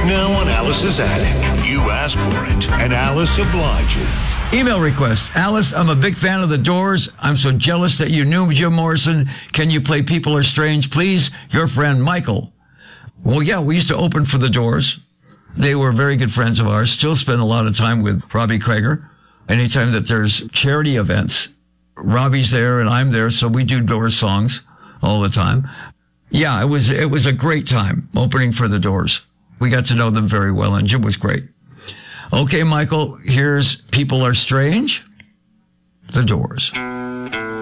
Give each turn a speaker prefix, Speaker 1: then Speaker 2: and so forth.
Speaker 1: Now on Alice's Attic. You ask for it, and Alice obliges.
Speaker 2: Email request. Alice, I'm a big fan of The Doors. I'm so jealous that you knew Jim Morrison. Can you play People Are Strange, please? Your friend, Michael. Well, yeah, we used to open for The Doors. They were very good friends of ours. Still spend a lot of time with Robbie Krieger. Anytime that there's charity events, Robbie's there and I'm there, so we do Doors songs all the time. Yeah, it was a great time opening for The Doors. We got to know them very well, and Jim was great. Okay, Michael, here's People Are Strange, The Doors.